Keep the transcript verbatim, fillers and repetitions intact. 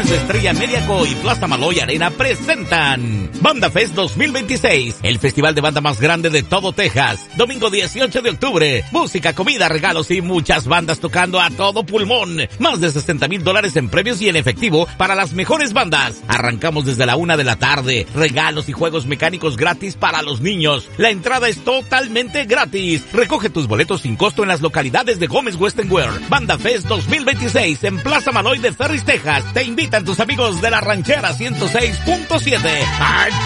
Gimnasio Estrella Mediaco y Plaza Maloy Arena presentan Banda Fest dos mil veintiséis, el festival de banda más grande de todo Texas. Domingo dieciocho de octubre, música, comida, regalos y muchas bandas tocando a todo pulmón. Más de sesenta mil dólares en premios y en efectivo para las mejores bandas. Arrancamos desde la una de la tarde. Regalos y juegos mecánicos gratis para los niños. La entrada es totalmente gratis. Recoge tus boletos sin costo en las localidades de Gómez Western Wear. Banda Fest dos mil veintiséis en Plaza Maloy de Ferris, Texas. Te invitan tus amigos de la Ranchera ciento seis punto siete.